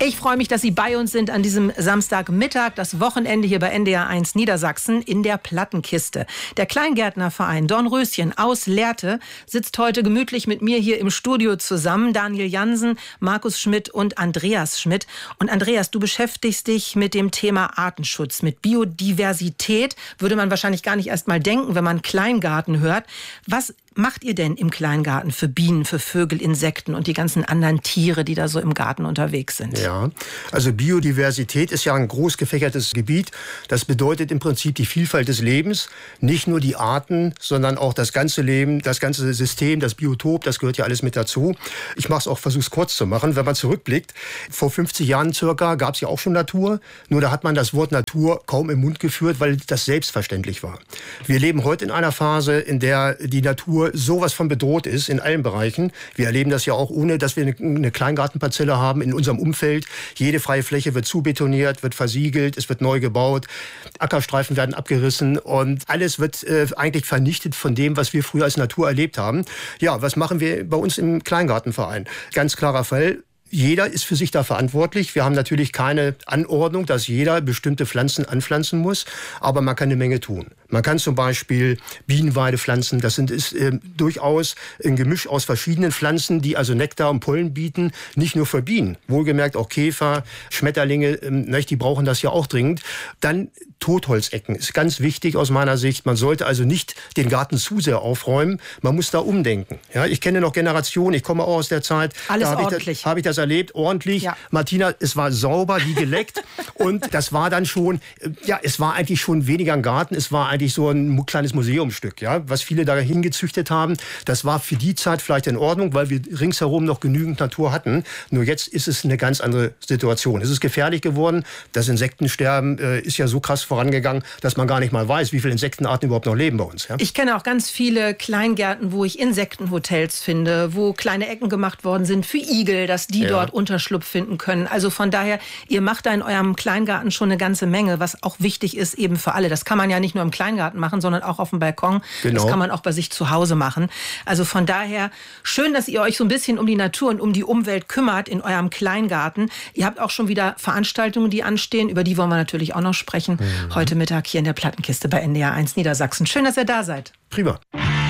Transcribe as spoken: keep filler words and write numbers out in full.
Ich freue mich, dass Sie bei uns sind an diesem Samstagmittag, das Wochenende hier bei N D R eins Niedersachsen in der Plattenkiste. Der Kleingärtnerverein Dornröschen aus Lehrte sitzt heute gemütlich mit mir hier im Studio zusammen. Daniel Jansen, Markus Schmidt und Andreas Schmidt. Und Andreas, du beschäftigst dich mit dem Thema Artenschutz, mit Biodiversität. Würde man wahrscheinlich gar nicht erst mal denken, wenn man Kleingarten hört. Was macht ihr denn im Kleingarten für Bienen, für Vögel, Insekten und die ganzen anderen Tiere, die da so im Garten unterwegs sind? Ja, also Biodiversität ist ja ein groß gefächertes Gebiet. Das bedeutet im Prinzip die Vielfalt des Lebens. Nicht nur die Arten, sondern auch das ganze Leben, das ganze System, das Biotop, das gehört ja alles mit dazu. Ich mache es auch, versuche es kurz zu machen. Wenn man zurückblickt, vor fünfzig Jahren circa gab es ja auch schon Natur. Nur da hat man das Wort Natur kaum im Mund geführt, weil das selbstverständlich war. Wir leben heute in einer Phase, in der die Natur sowas von bedroht ist in allen Bereichen. Wir erleben das ja auch, ohne dass wir eine, eine Kleingartenparzelle haben in unserem Umfeld. Jede freie Fläche wird zubetoniert, wird versiegelt, es wird neu gebaut, Ackerstreifen werden abgerissen und alles wird äh, eigentlich vernichtet von dem, was wir früher als Natur erlebt haben. Ja, was machen wir bei uns im Kleingartenverein? Ganz klarer Fall. Jeder ist für sich da verantwortlich. Wir haben natürlich keine Anordnung, dass jeder bestimmte Pflanzen anpflanzen muss, aber man kann eine Menge tun. Man kann zum Beispiel Bienenweide pflanzen. Das sind, ist äh, durchaus ein Gemisch aus verschiedenen Pflanzen, die also Nektar und Pollen bieten, nicht nur für Bienen. Wohlgemerkt auch Käfer, Schmetterlinge, ähm, die brauchen das ja auch dringend. Dann Totholzecken ist ganz wichtig aus meiner Sicht. Man sollte also nicht den Garten zu sehr aufräumen. Man muss da umdenken. Ja, ich kenne noch Generationen, ich komme auch aus der Zeit. Alles da ordentlich. Habe ich, hab ich das erlebt, ordentlich. Ja. Martina, es war sauber, wie geleckt. Und das war dann schon, ja, es war eigentlich schon weniger ein Garten, es war eigentlich so ein kleines Museumsstück, ja, was viele da hingezüchtet haben. Das war für die Zeit vielleicht in Ordnung, weil wir ringsherum noch genügend Natur hatten. Nur jetzt ist es eine ganz andere Situation. Es ist gefährlich geworden. Das Insektensterben äh, ist ja so krass vorangegangen, dass man gar nicht mal weiß, wie viele Insektenarten überhaupt noch leben bei uns. Ja? Ich kenne auch ganz viele Kleingärten, wo ich Insektenhotels finde, wo kleine Ecken gemacht worden sind für Igel, dass die ja. dort Unterschlupf finden können. Also von daher, ihr macht da in eurem Kleingarten schon eine ganze Menge, was auch wichtig ist eben für alle. Das kann man ja nicht nur im Kleingarten machen, sondern auch auf dem Balkon. Genau. Das kann man auch bei sich zu Hause machen. Also von daher, schön, dass ihr euch so ein bisschen um die Natur und um die Umwelt kümmert in eurem Kleingarten. Ihr habt auch schon wieder Veranstaltungen, die anstehen, über die wollen wir natürlich auch noch sprechen. Mhm. Heute Mittag hier in der Plattenkiste bei N D R eins Niedersachsen. Schön, dass ihr da seid. Prima.